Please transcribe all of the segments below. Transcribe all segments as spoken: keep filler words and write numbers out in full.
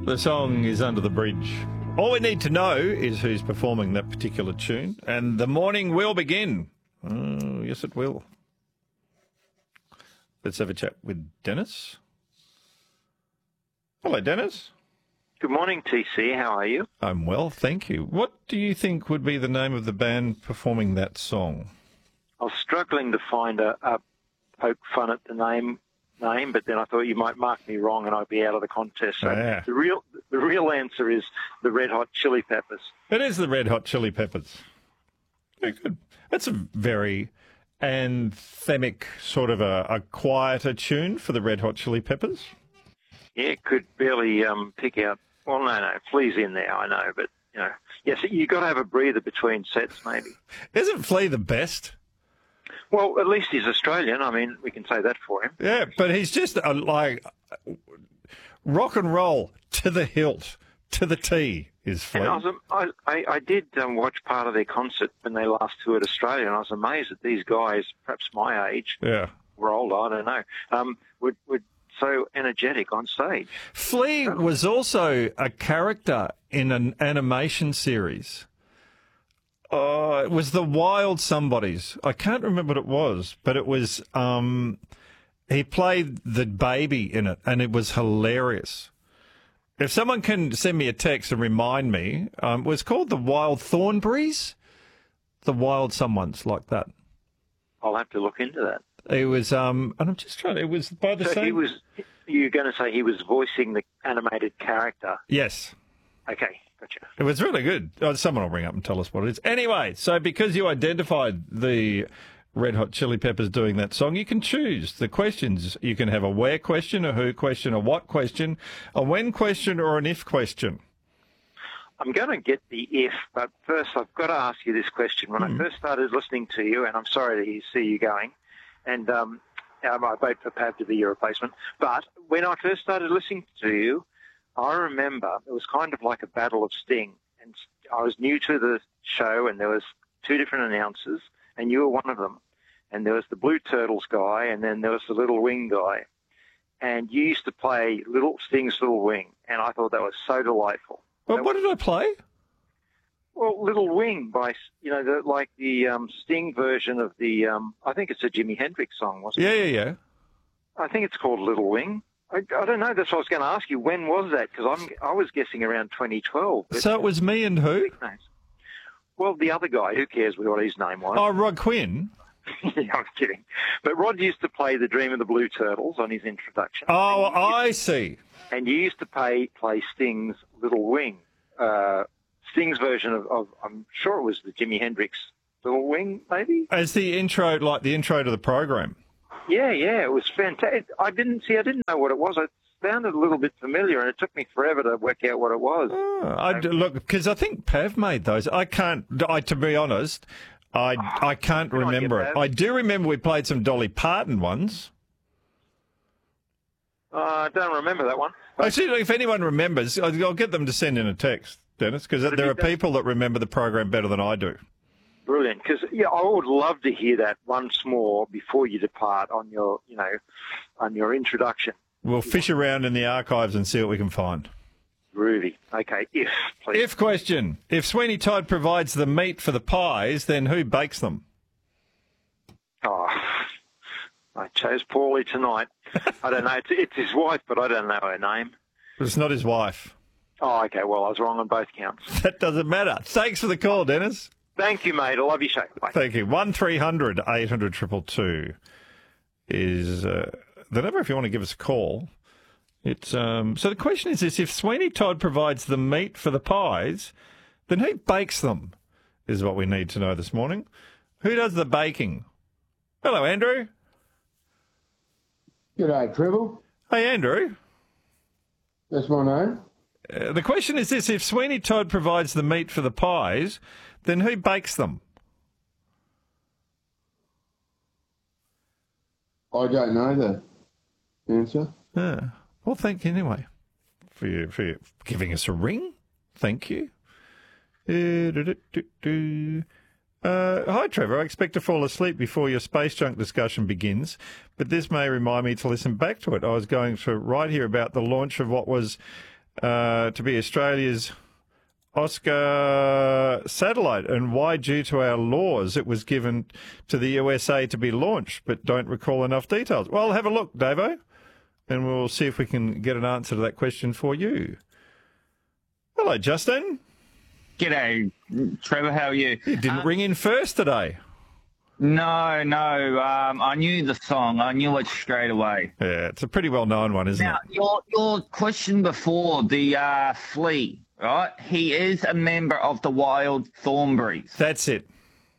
The song is Under the Bridge. All we need to know is who's performing that particular tune, and the morning will begin. Oh, yes, it will. Let's have a chat with Dennis. Hello, Dennis. Good morning, T C. How are you? I'm well, thank you. What do you think would be the name of the band performing that song? I was struggling to find a, a poke fun at the name, name, but then I thought you might mark me wrong and I'd be out of the contest. So Yeah. the real the real answer is the Red Hot Chili Peppers. It is the Red Hot Chili Peppers. Very good. That's a very anthemic, sort of a, a quieter tune for the Red Hot Chili Peppers. Yeah, could barely um, pick out. Well, no, no, Flea's in there, I know, but you know, yes, you got to have a breather between sets, maybe. Isn't Flea the best? Well, at least he's Australian. I mean, we can say that for him. Yeah, but he's just a, like rock and roll to the hilt, to the T is Flea. And I, was, I, I, I did um, watch part of their concert when they last toured Australia, and I was amazed that these guys, perhaps my age, Yeah. were older, I don't know, um, would would so energetic on stage. Flea was also a character in an animation series. Oh, it was the Wild Somebodies. I can't remember what it was, but it was, um, he played the baby in it, and it was hilarious. If someone can send me a text and remind me, um, it was called the Wild Thornberrys, the Wild Someones like that. I'll have to look into that. It was, um, and I'm just trying to, it was by the So same. he was, you're going to say he was voicing the animated character. Yes. Okay, gotcha. It was really good. Oh, someone will ring up and tell us what it is. Anyway, so because you identified the Red Hot Chili Peppers doing that song, you can choose the questions. You can have a where question, a who question, a what question, a when question, or an if question. I'm going to get the if, but first I've got to ask you this question. When Hmm. I first started listening to you, and I'm sorry to see you going, and um, I vote for Pav to be your replacement, but when I first started listening to you, I remember it was kind of like a battle of Sting, and I was new to the show, and there was two different announcers, and you were one of them, and there was the Blue Turtles guy, and then there was the Little Wing guy, and you used to play Little Sting's Little Wing, and I thought that was so delightful. Well, what did I play? Well, Little Wing by, you know, the, like the um, Sting version of the, um, I think it's a Jimi Hendrix song, wasn't Yeah, it? yeah, yeah. I think it's called Little Wing. I, I don't know. That's what I was going to ask you. When was that? Because I'm I was guessing around twenty twelve. But So it was me and who? well, the other guy. Who cares what his name was? Oh, Rod Quinn. yeah, I'm kidding. But Rod used to play The Dream of the Blue Turtles on his introduction. Oh, and you, I see. And you used to play play Sting's Little Wing. Uh, Sting's version of, of, I'm sure it was the Jimi Hendrix Little Wing, maybe? As the intro, like the intro to the program. Yeah, yeah, it was fantastic. I didn't see, I didn't know what it was. It sounded a little bit familiar, and it took me forever to work out what it was. Oh, I look, because I think Pav made those. I can't, I, to be honest, I I can't Good on you, remember it. Pav. I do remember we played some Dolly Parton ones. Uh, I don't remember that one. Actually, if anyone remembers, I'll I'll get them to send in a text, Dennis, because That'd there be are that- people that remember the program better than I do. Brilliant, because yeah, I would love to hear that once more before you depart on your, you know, on your introduction. We'll fish around in the archives and see what we can find. Groovy. Okay, if, please. If question, if Sweeney Todd provides the meat for the pies, then who bakes them? Oh, I chose poorly tonight. I don't know. It's, it's his wife, but I don't know her name. It's not his wife. Oh, okay. Well, I was wrong on both counts. That doesn't matter. Thanks for the call, Dennis. Thank you, mate. I love your show. Bye. Thank you. one three hundred eight hundred two two two is uh, the number if you want to give us a call. It's um, so the question is this: if Sweeney Todd provides the meat for the pies, then who bakes them? Is what we need to know this morning. Who does the baking? Hello, Andrew. G'day, Trevor. Hey, Andrew. That's my name. Uh, the question is this: if Sweeney Todd provides the meat for the pies, then who bakes them? I don't know the answer. Yeah. Well, thank you anyway for you for you giving us a ring. Thank you. Uh, do, do, do, do. Uh, hi, Trevor. I expect to fall asleep before your space junk discussion begins, but this may remind me to listen back to it. I was going to write here about the launch of what was uh, to be Australia's Oscar satellite, and why, due to our laws, it was given to the U S A to be launched, but don't recall enough details. Well, have a look, Davo, and we'll see if we can get an answer to that question for you. Hello, Justin. G'day, Trevor. How are you? You didn't Um, ring in first today. No, no. Um, I knew the song. I knew it straight away. Yeah, it's a pretty well-known one, isn't Now, it? your your question before, the uh, flea, right? He is a member of the Wild Thornberrys. That's it.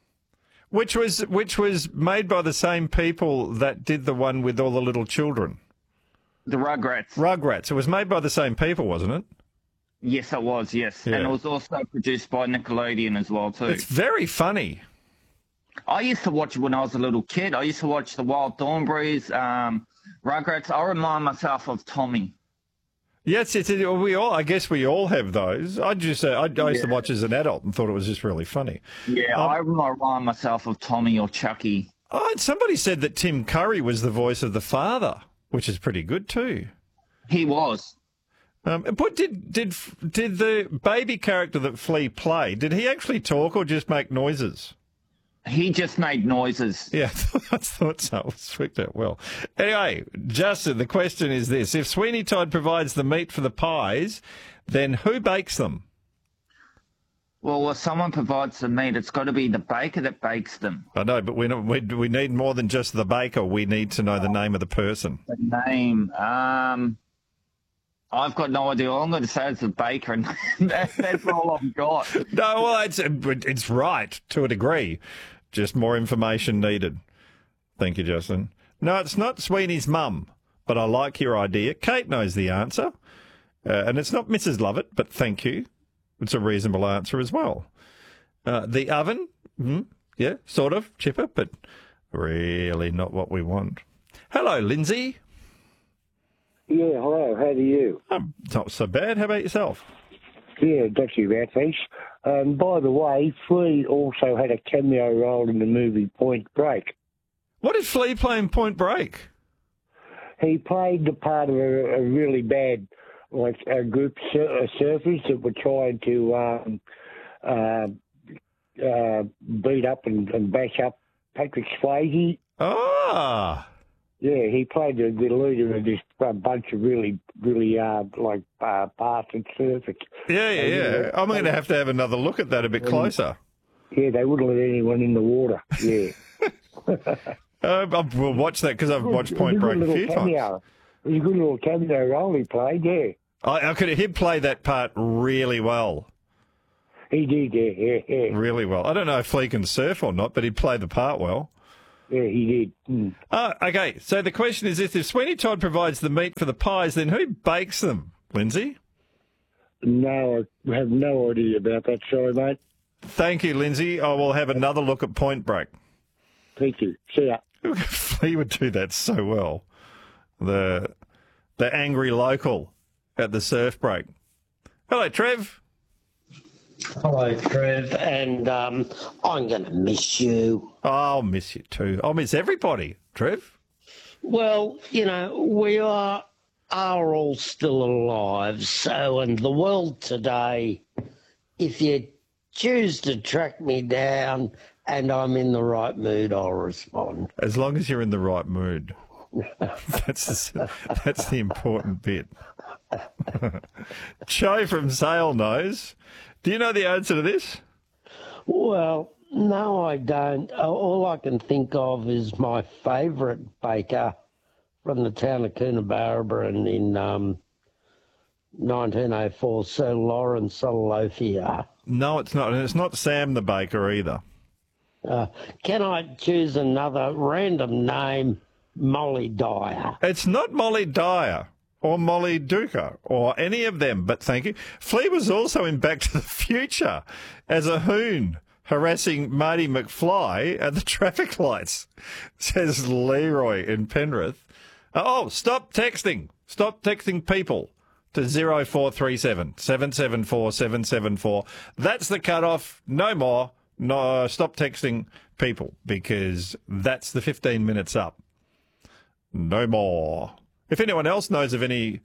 Which was which was made by the same people that did the one with all the little children. The Rugrats. Rugrats. It was made by the same people, wasn't it? Yes, it was, yes. Yeah. And it was also produced by Nickelodeon as well, too. It's very funny. I used to watch it when I was a little kid. I used to watch the Wild Thornberrys, um, Rugrats. I remind myself of Tommy. Yes, it's, it, we all. I guess we all have those. I just, uh, I, I used to watch as an adult and thought it was just really funny. Yeah, Um, I remind myself of Tommy or Chucky. Oh, and somebody said that Tim Curry was the voice of the father, which is pretty good too. He was. Um, but did did did the baby character that Flea played? Did he actually talk or just make noises? He just made noises. Yeah, I thought so. It worked out well. Anyway, Justin, the question is this. If Sweeney Todd provides the meat for the pies, then who bakes them? Well, if someone provides the meat, it's got to be the baker that bakes them. I know, but we, we, we need more than just the baker. We need to know the name of the person. The name. Um, I've got no idea. All I'm going to say is the baker, and that, that's all I've got. No, well, it's, it's right to a degree. Just more information needed. Thank you, Justin. No, it's not Sweeney's mum, but I like your idea. Kate knows the answer. Uh, and it's not Missus Lovett, but thank you. It's a reasonable answer as well. Uh, the oven, mm, yeah, sort of, chipper, but really not what we want. Hello, Lindsay. Yeah, hello, how are you? Um, not so bad. How about yourself? Yeah, not too bad, thanks. Um, by the way, Flea also had a cameo role in the movie Point Break. What did Flea play in Point Break? He played the part of a, a really bad, like, a group sur- uh, surfers that were trying to um, uh, uh, beat up and, and bash up Patrick Swayze. Ah, Yeah, he played the, the leader of this uh, bunch of really, really, uh, like, uh, bastard surfers. yeah, yeah, yeah. I'm going to have to have another look at that a bit closer. Yeah, they wouldn't let anyone in the water, yeah. Uh, I- we'll watch that because I've watched It was Point a good Break a little few times. cameo. It was a good little cameo role he played, yeah. I, I could he'd play that part really well, He did, yeah, yeah, yeah. really well. I don't know if Flea can surf or not, but he'd play the part well. Yeah, he did. Mm. Ah, okay. So the question is this: if Sweeney Todd provides the meat for the pies, then who bakes them, Lindsay? No, I have no idea about that, sorry, mate. Thank you, Lindsay. I will have another look at Point Break. Thank you. See ya. Flea would do that so well. The the angry local at the surf break. Hello, Trev. Hello, Trev, and um, I'm going to miss you. I'll miss you too. I'll miss everybody, Trev. Well, you know, we are are all still alive, so in the world today, if you choose to track me down and I'm in the right mood, I'll respond. As long as you're in the right mood. That's the, that's the important bit. Joe from Sale knows. Do you know the answer to this? Well, no, I don't. All I can think of is my favourite baker from the town of Coonabarabran in um, nineteen oh four, Sir Lawrence Olofia. No, it's not. And it's not Sam the Baker either. Uh, can I choose another random name? Molly Dyer. It's not Molly Dyer or Molly Duker or any of them, but thank you. Flea was also in Back to the Future as a hoon harassing Marty McFly at the traffic lights, says Leroy in Penrith. Oh, stop texting. Stop texting people to zero four three seven, seven seven four, seven seven four. That's the cutoff. No more. No, stop texting people because that's the fifteen minutes up. No more. If anyone else knows of any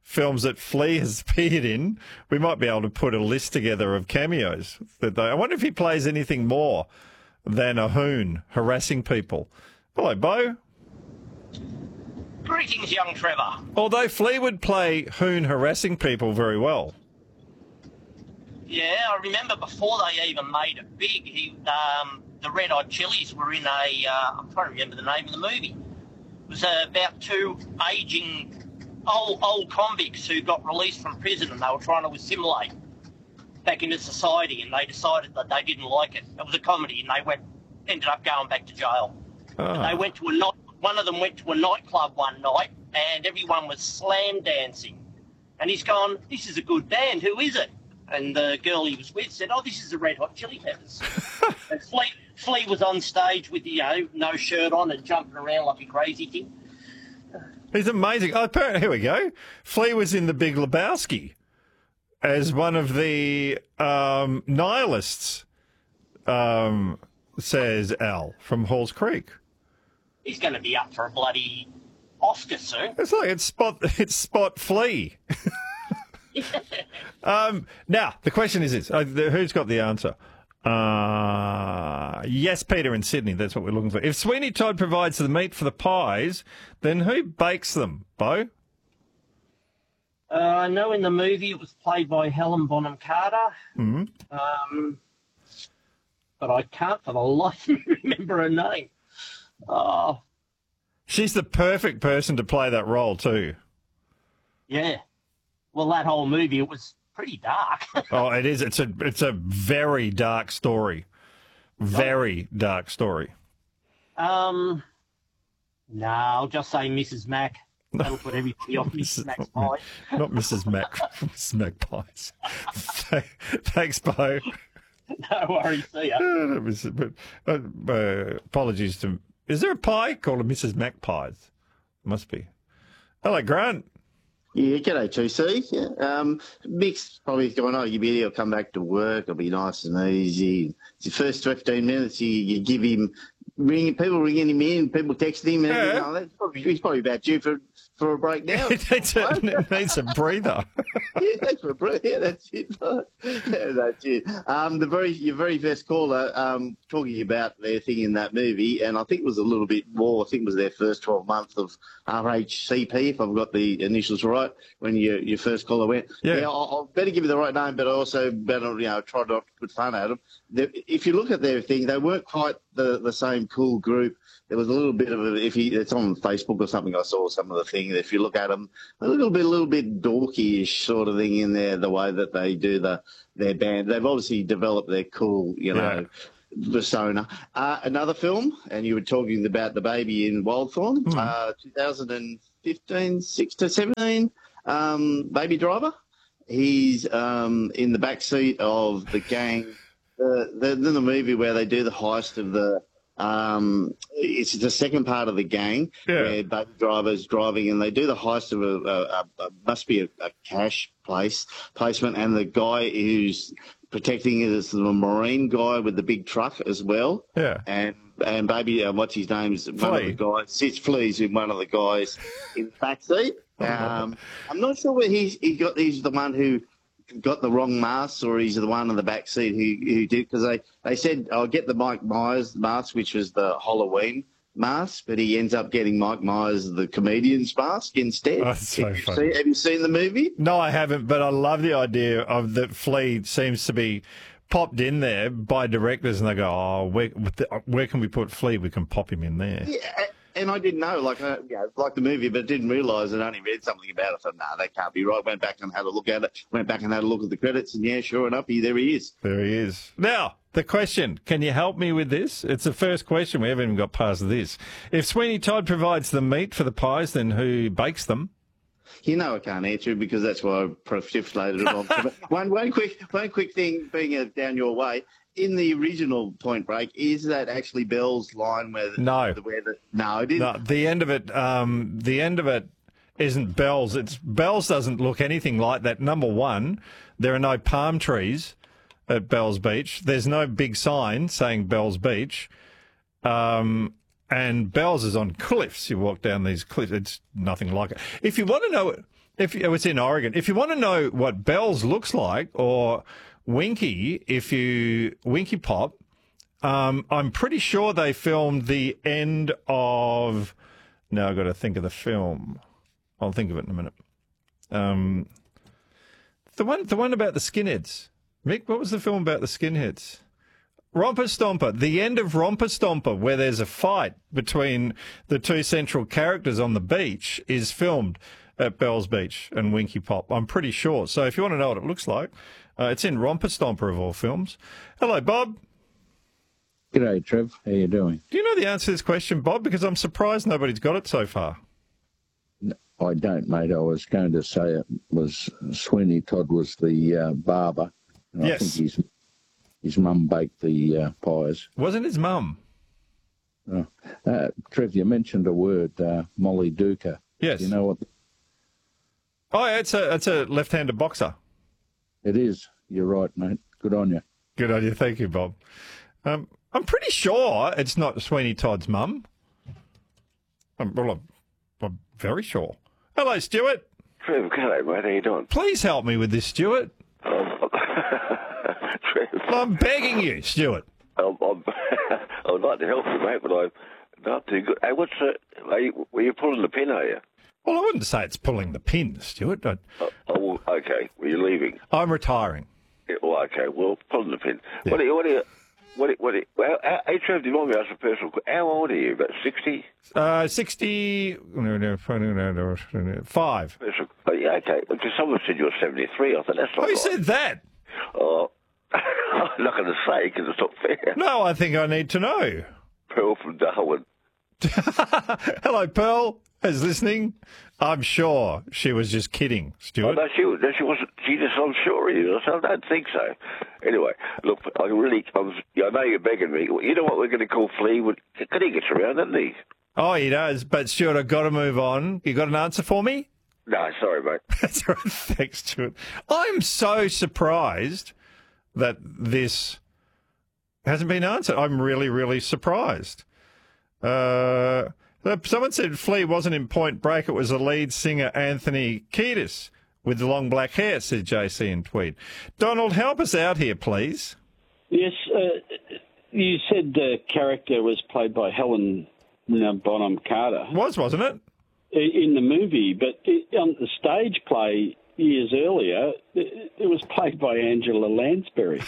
films that Flea has appeared in, we might be able to put a list together of cameos. That they, I wonder if he plays anything more than a hoon harassing people. Hello, Bo. Greetings, young Trevor. Although Flea would play hoon harassing people very well. Yeah, I remember before they even made it big, he, um, the Red Hot Chilies were in a, uh, I'm trying to remember the name of the movie. It was uh, about two aging old, old convicts who got released from prison and they were trying to assimilate back into society, and they decided that they didn't like it. It was a comedy, and they went, ended up going back to jail. Oh. And they went to a night, one of them went to a nightclub one night, and everyone was slam dancing. And he's gone, this is a good band, who is it? And the girl he was with said, oh, this is the Red Hot Chili Peppers. And Flea, Flea was on stage with, you know, no shirt on and jumping around like a crazy thing. He's amazing. Oh, apparently, here we go. Flea was in The Big Lebowski as one of the um, nihilists, um, says Al from Halls Creek. He's going to be up for a bloody Oscar soon. It's like it's Spot, it's Spot Flea. um, now, the question is this. Uh, the, who's got the answer? Uh, yes, Peter in Sydney. That's what we're looking for. If Sweeney Todd provides the meat for the pies, then who bakes them, Bo? Uh, I know in the movie it was played by Helen Bonham Carter, Mm-hmm. um, but I can't for the life of me remember her name. Oh, She's the perfect person to play that role too. yeah. Well, that whole movie, it was pretty dark. Oh, it is. It's a it's a very dark story. Very dark story. um, no, I'll just say Missus Mac. That'll put everybody off Missus Mac's pie. Not Missus Mac. Missus Mac pies. Thanks, Bo. No worries, see ya. Uh, was- but, uh, uh, apologies to. Is there a pie called a Missus Mac pies? Must be. Hello, Grant. Yeah, g'day, two C. Yeah, um, Mick's probably going, oh, you he'll come back to work, it'll be nice and easy. It's the first fifteen minutes, you, you give him, ringing, people ringing him in, people texting him, and Yeah. you know, that's probably, he's probably about due for, for a break now. It needs a, it needs a breather. Yeah, thanks for a break. Yeah, that's it. Yeah, that's it. Um, the very, your very first caller, um, talking about their thing in that movie, and I think it was a little bit more. I think it was their first twelve months of R H C P, if I've got the initials right. When your your first caller went, Yeah. I'll, I'll better give you the right name, but I also better, you know, try not to put fun at them. The, if you look at their thing, they weren't quite the the same cool group. There was a little bit of a, if you, it's on Facebook or something, I saw some of the thing. If you look at them, a little bit, a little bit dorky-ish sort of thing in there, the way that they do the their band. They've obviously developed their cool, you know, persona. Uh, another film, and you were talking about the baby in Wildthorn, Mm. uh, twenty fifteen, sixteen, seventeen, um, Baby Driver. He's um, in the back seat of the gang. The, the, the, the movie where they do the heist of the. Um, it's the second part of the gang Yeah. where Baby Driver's driving and they do the heist of a, a, a, a must be a, a cash place placement, and the guy who's protecting it is the Marine guy with the big truck as well. Yeah. And and baby, uh, what's his name? Is one of Flea. the guys sits Flea's in one of the guys in the back seat. Um, I'm not sure whether he's he got he's the one who got the wrong mask, or he's the one in the back seat who, who did, because they, they said, I'll get the Mike Myers mask, which was the Halloween mask, but he ends up getting Mike Myers the comedian's mask instead. Oh, that's so have, you funny. seen, have you seen the movie? No, I haven't, but I love the idea of that Flea seems to be popped in there by directors, and they go, "Oh, where, where can we put Flea? We can pop him in there." Yeah, and I didn't know, like, uh, you know, like the movie, but didn't realise and only read something about it. I thought, nah, that can't be right. Went back and had a look at it. Went back and had a look at the credits, and yeah, sure enough, he, there he is. There he is. Now, the question, can you help me with this? It's the first question. We haven't even got past this. If Sweeney Todd provides the meat for the pies, then who bakes them? You know I can't answer it because that's why I precipitated it on. But one, one quick, one quick thing, being uh, down your way. In the original Point Break, is that actually Bell's line where the, No. the, where the no, it didn't. No, the end of it, um, the end of it isn't Bell's. It's Bell's doesn't look anything like that. Number one, there are no palm trees at Bell's Beach. There's no big sign saying Bell's Beach. Um, and Bell's is on cliffs. You walk down these cliffs. It's nothing like it. If you want to know If oh, it's in Oregon. If you want to know what Bells looks like, or Winky, if you Winky Pop, um, I'm pretty sure they filmed the end of. Now I've got to think of the film. I'll think of it in a minute. Um, the one, the one about the skinheads. Mick, what was the film about the skinheads? Romper Stomper, the end of Romper Stomper, where there's a fight between the two central characters on the beach, is filmed at Bells Beach and Winky Pop. I'm pretty sure. So if you want to know what it looks like, uh, it's in Romper Stomper of all films. Hello, Bob. G'day, Trev. How you doing? Do you know the answer to this question, Bob? Because I'm surprised nobody's got it so far. I don't, mate. I was going to say it was Sweeney Todd was the uh, barber. And Yes. I think his, his mum baked the uh, pies. Wasn't his mum? Oh. Uh, Trev, you mentioned a word, uh, Molly Duker. Yes. Do you know what Oh, yeah, it's a it's a left-handed boxer. it is? You're right, mate. Good on you. Good on you. Thank you, Bob. Um, I'm pretty sure it's not Sweeney Todd's mum. I'm, well, I'm, I'm very sure. Hello, Stuart. Trev, hello, mate. How you doing? Please help me with this, Stuart. Um, Trev, I'm begging you, Stuart. I'm, I'm, I would like to help you, mate, but I'm not too good. Hey, what's the... Are you, were you pulling the pin, are you? Well, I wouldn't say it's pulling the pin, Stuart. I, Oh, oh, well, okay. Well, you're leaving. I'm retiring. Yeah, well, okay. Well, pulling the pin. Yeah. What are you... What are you what, are you- what, are you- well, how, hey, Trev, do you mind me asking a personal question? How old are you? About sixty? Uh, sixty... No, no, no, no, no, five. Personal, oh, yeah, okay. Because someone said you were seventy-three. I thought, that's not Who right. said that? Oh, I'm not going to say because it's not fair. No, I think I need to know. Pearl from Darwin. Hello, Pearl, is listening. I'm sure she was just kidding, Oh, Stuart. no, she, no, she wasn't. She just, I'm sure he is. I don't think so. Anyway, look, I really, I, was, I know you're begging me. You know what we're going to call Fleetwood? Because he gets around, doesn't he? Oh, he does. But, Stuart, I've got to move on. You got an answer for me? No, sorry, mate. That's all right. Thanks, Stuart. I'm so surprised that this hasn't been answered. I'm really, really surprised. Uh, someone said Flea wasn't in Point Break. It was the lead singer, Anthony Kiedis, with the long black hair, said J C in Tweed. Donald, help us out here, please. Yes, uh, you said the character was played by Helen you know, Bonham Carter. Was, wasn't it? In the movie, but it, on the stage play years earlier, it, it was played by Angela Lansbury.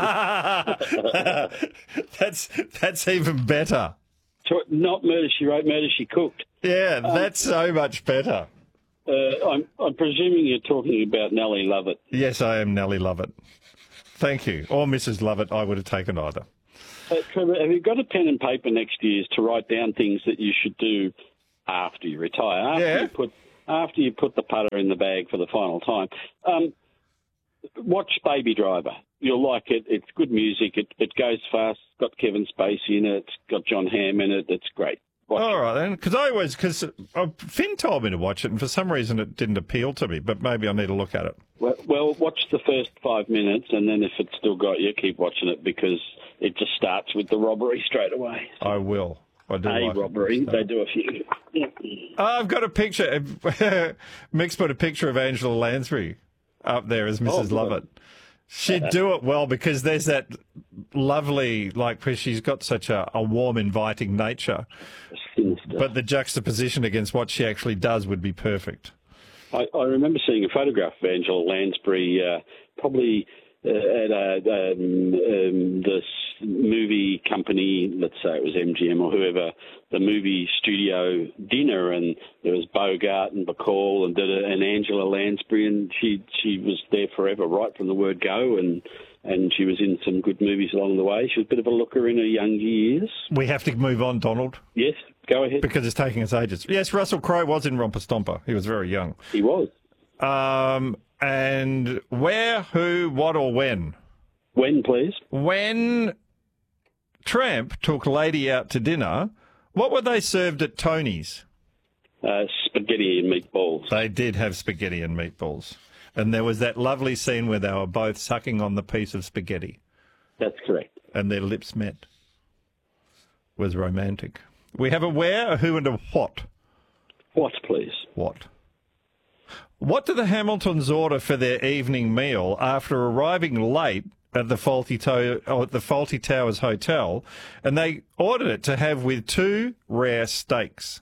that's that's even better. So, not Murder, She Wrote, Murder, She Cooked. Yeah, that's um, so much better. Uh, I'm, I'm presuming you're talking about Nellie Lovett. Yes, I am Nellie Lovett. Thank you. Or Missus Lovett, I would have taken either. Uh, Trevor, have you got a pen and paper next year to write down things that you should do after you retire? After yeah. You put, after you put the putter in the bag for the final time. Um, watch Baby Driver. You'll like it. It's good music. It, it goes fast. It's got Kevin Spacey in it. It's got John Hamm in it. It's great. Watch All it. right, then. Because I was, because uh, Finn told me to watch it, and for some reason it didn't appeal to me, but maybe I need to look at it. Well, well, watch the first five minutes, and then if it's still got you, keep watching it because it just starts with the robbery straight away. I will. I do A like robbery. it. They do a few. Oh, I've got a picture. Mick's put a picture of Angela Lansbury up there as Missus Oh, Lovett. She'd do it well because there's that lovely, like, because she's got such a, a warm, inviting nature. Sinister. But the juxtaposition against what she actually does would be perfect. I, I remember seeing a photograph of Angela Lansbury, uh, probably uh, at a, um, um, this movie company, let's say it was M G M or whoever, the movie studio dinner, and there was Bogart and Bacall and, did a, and Angela Lansbury, and she she was there forever, right from the word go, and and she was in some good movies along the way. She was a bit of a looker in her younger years. We have to move on, Donald. Yes, go ahead. Because it's taking us ages. Yes, Russell Crowe was in Romper Stomper. He was very young. He was. Um, and where, who, what, or when? When, please? When Tramp took Lady out to dinner, what were they served at Tony's? Uh, spaghetti and meatballs. They did have spaghetti and meatballs. And there was that lovely scene where they were both sucking on the piece of spaghetti. That's correct. And their lips met. It was romantic. We have a where, a who, and a what. What, please? What? What do the Hamiltons order for their evening meal after arriving late at the Faulty, to- oh, at the Faulty Towers Hotel, and they ordered it to have with two rare steaks?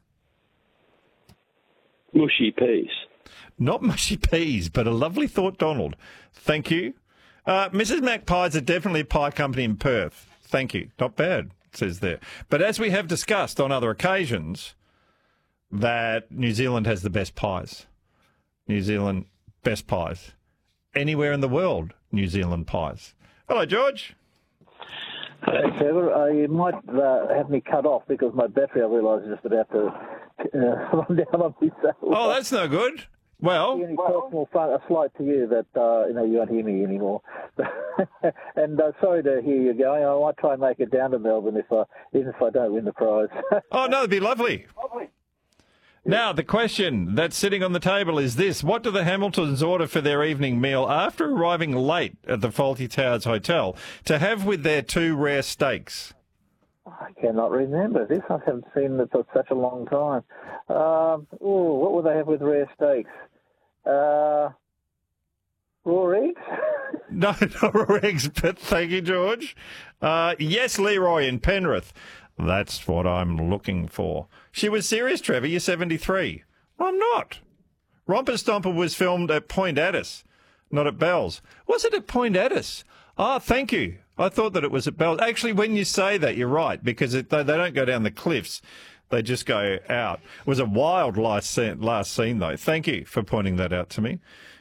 Mushy peas. Not mushy peas, but a lovely thought, Donald. Thank you. Uh, Missus Magpies are definitely a pie company in Perth. Thank you. Not bad, it says there. But as we have discussed on other occasions, that New Zealand has the best pies. New Zealand, best pies. Anywhere in the world, New Zealand pies. Hello, George. Hey, Trevor. Uh, you might uh, have me cut off because my battery, I realise, is just about to uh, run down on me. So, oh, that's no good. Well, any personal fun, a slight to you that uh, you know you won't hear me anymore. and uh, sorry to hear you going. I might try and make it down to Melbourne if I, even if I don't win the prize. Oh no, it'd be lovely. Lovely. Now, the question that's sitting on the table is this. What do the Hamiltons order for their evening meal after arriving late at the Faulty Towers Hotel to have with their two rare steaks? I cannot remember this. I haven't seen it for such a long time. Um, oh, what would they have with rare steaks? Uh, raw eggs? No, not raw eggs, but thank you, George. Uh, yes, Leroy in Penrith. That's what I'm looking for. She was serious, Trevor. You're seventy-three. I'm not. Romper Stomper was filmed at Point Addis, not at Bells. Was it at Point Addis? Ah, thank you. I thought that it was at Bells. Actually, when you say that, you're right, because it, they, they don't go down the cliffs. They just go out. It was a wild last scene, last scene though. Thank you for pointing that out to me.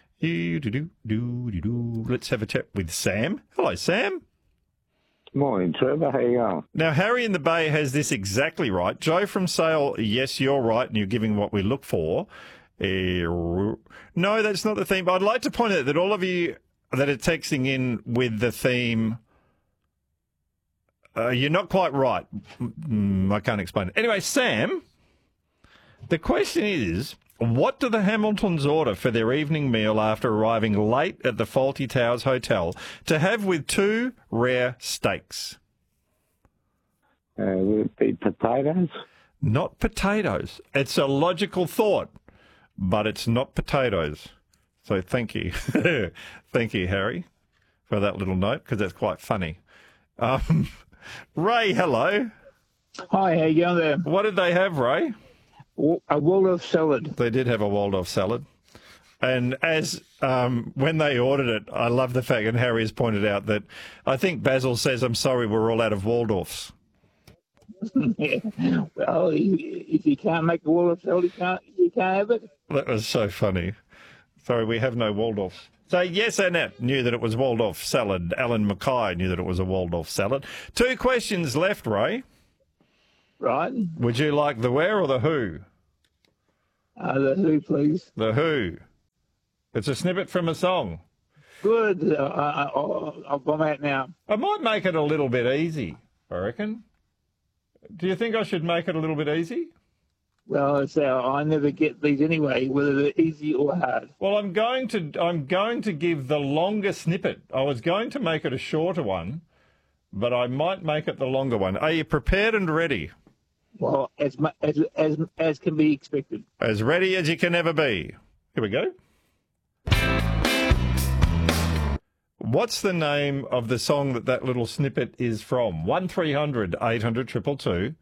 Let's have a chat with Sam. Hello, Sam. Morning, Trevor. How you going? Now, Harry in the Bay has this exactly right. Joe from Sale, yes, you're right, and you're giving what we look for. Uh, no, that's not the theme. But I'd like to point out that all of you that are texting in with the theme, uh, you're not quite right. Mm, I can't explain it. Anyway, Sam, the question is, what do the Hamiltons order for their evening meal after arriving late at the Faulty Towers Hotel to have with two rare steaks? Uh, would it be potatoes? Not potatoes. It's a logical thought, but it's not potatoes. So thank you. Thank you, Harry, for that little note, because that's quite funny. Um, Ray, hello. Hi, how you going there? What did they have, Ray? A Waldorf salad. They did have a Waldorf salad. And as um, when they ordered it, I love the fact, and Harry has pointed out, that I think Basil says, I'm sorry, we're all out of Waldorfs. Yeah. Well, if you can't make a Waldorf salad, you can't, you can't have it. That was so funny. Sorry, we have no Waldorfs. So, yes, Annette knew that it was Waldorf salad. Alan Mackay knew that it was a Waldorf salad. Two questions left, Ray. Right. Would you like the where or the who? Uh, the who, please. The who. It's a snippet from a song. Good. Uh, I, I'll, I'll bomb out now. I might make it a little bit easy, I reckon. Do you think I should make it a little bit easy? Well, so I never get these anyway, whether they're easy or hard. Well, I'm going to I'm going to give the longer snippet. I was going to make it a shorter one, but I might make it the longer one. Are you prepared and ready? Well, as mu- as as as can be expected. As ready as you can ever be. Here we go. What's the name of the song that that little snippet is from? one three hundred eight hundred two two two.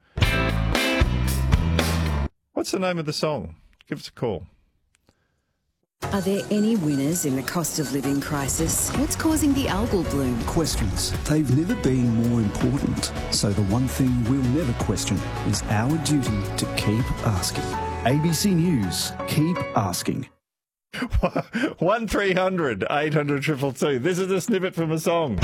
What's the name of the song? Give us a call. Are there any winners in the cost of living crisis? What's causing the algal bloom? Questions. They've never been more important. So the one thing we'll never question is our duty to keep asking. A B C News, keep asking. one three hundred eight hundred two two two. This is a snippet from a song.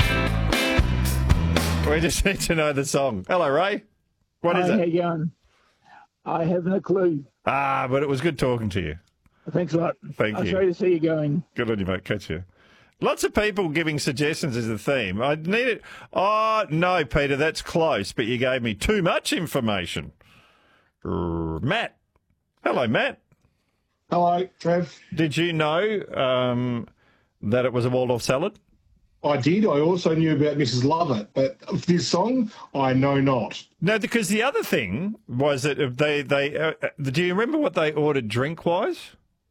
We just need to know the song. Hello, Ray. What Hi, is it? How you going? I haven't a clue. Ah, but it was good talking to you. Thanks a lot. Thank I'm you. sorry to see you going. Good on you, mate. Catch you. Lots of people giving suggestions as a theme. I need it. Oh, no, Peter, that's close, but you gave me too much information. R- Matt. Hello, Matt. Hello, Trev. Did you know um, that it was a Waldorf salad? I did. I also knew about Missus Lovett, but of this song, I know not. No, because the other thing was that if they, they uh, do you remember what they ordered drink-wise?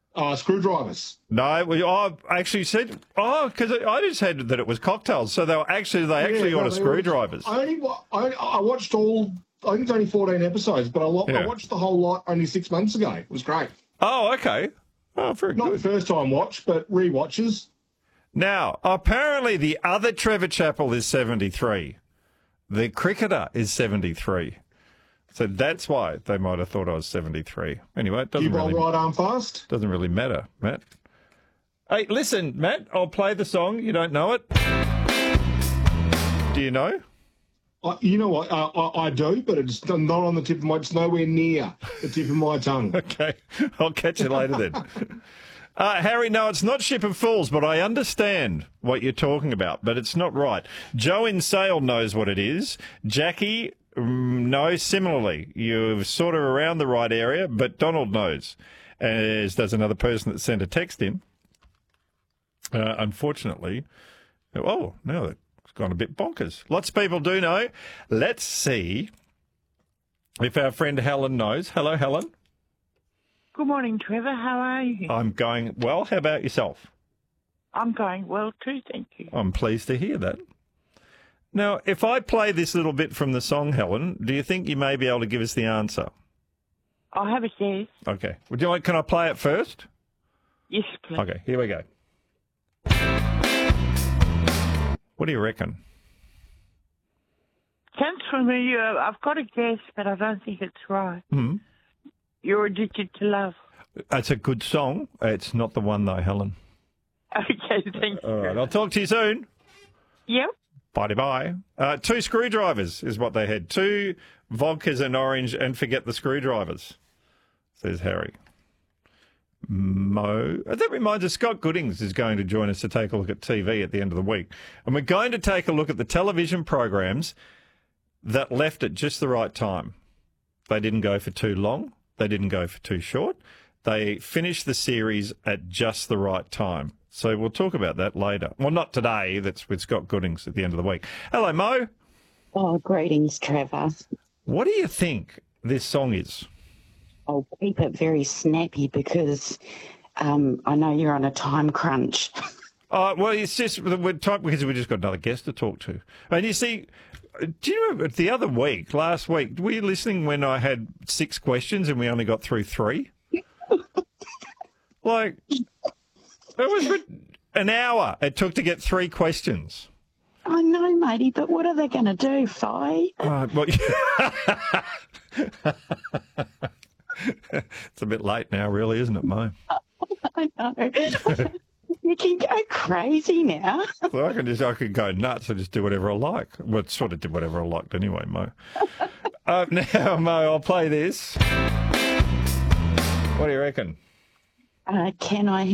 Uh, screwdrivers. No, well, I actually said, oh, because I just had that it was cocktails. So they were actually, they actually Yeah, ordered no, they screwdrivers. I only wa- I, I watched all. I think it's only fourteen episodes, but I, lo- Yeah. I watched the whole lot only six months ago. It was great. Oh, okay. Oh, very Not good. the first time watch, but re-watches. Now, apparently the other Trevor Chappell is seventy-three. The cricketer is seventy-three. So that's why they might have thought I was seventy-three. Anyway, it Do you doesn't bowl really, right arm fast? doesn't really matter, Matt. Hey, listen, Matt, I'll play the song. You don't know it? Do you know? I, you know what? Uh, I, I do, but it's not on the tip of my. It's nowhere near the tip of my tongue. Okay, I'll catch you later then. Uh, Harry, no, it's not Ship of Fools, but I understand what you're talking about, but it's not right. Joe in Sale knows what it is. Jackie, mm, no, similarly. You're sort of around the right area, but Donald knows, as does another person that sent a text in. Uh, unfortunately, oh, no, it's gone a bit bonkers. Lots of people do know. Let's see if our friend Helen knows. Hello, Helen. Good morning, Trevor. How are you? I'm going well. How about yourself? I'm going well too, thank you. I'm pleased to hear that. Now, if I play this little bit from the song, Helen, do you think you may be able to give us the answer? I'll have a guess. Okay. Would you like? Can I play it first? Yes, please. Okay. Here we go. What do you reckon? Sounds familiar. I've got a guess, but I don't think it's right. Hmm. You're addicted to love. It's a good song. It's not the one though, Helen. Okay, thank you. All right. I'll talk to you soon. Yep. Bye bye. Uh, two screwdrivers is what they had. Two vodkas and orange, and forget the screwdrivers, says Harry. Mo. That reminds us, Scott Goodings is going to join us to take a look at T V at the end of the week. And we're going to take a look at the television programs that left at just the right time. They didn't go for too long. They didn't go for too short. They finished the series at just the right time. So we'll talk about that later. Well, not today. That's with Scott Goodings at the end of the week. Hello, Mo. Oh, greetings, Trevor. What do you think this song is? I'll keep it very snappy because um, I know you're on a time crunch. Uh, well, it's just we're talking because we just got another guest to talk to. And you see, do you remember the other week, last week, were you listening when I had six questions and we only got through three? Like, it was an hour it took to get three questions. I know, matey, but what are they going to do, Fi? Uh, well, it's a bit late now, really, isn't it, Mo? I know. You can go crazy now. Well, I can just I could go nuts and just do whatever I like. Well, sort of did whatever I liked anyway, Mo. uh, now, Mo, I'll play this. What do you reckon? Uh, can I